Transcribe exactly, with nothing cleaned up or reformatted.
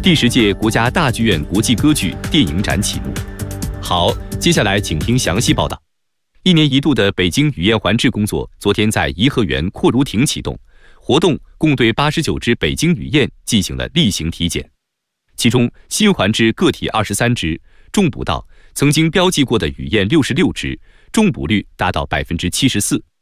第十届国家大剧院国际歌剧电影展启幕。好，接下来请听详细报道。一年一度的北京雨燕环制工作昨天在颐和园阔如亭启动，活动共对八十九只北京雨燕进行了例行体检，其中新环制个体二十三只，中捕到曾经标记过的雨燕六十六只，中捕率达到百分之七十四。